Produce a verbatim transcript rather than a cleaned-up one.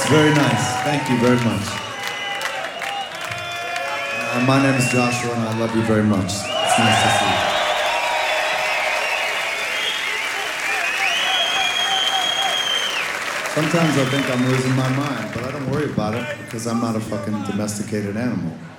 It's very nice. Thank you very much. Uh, my name is Joshua, and I love you very much. It's nice to see you. Sometimes I think I'm losing my mind, but I don't worry about it because I'm not a fucking domesticated animal.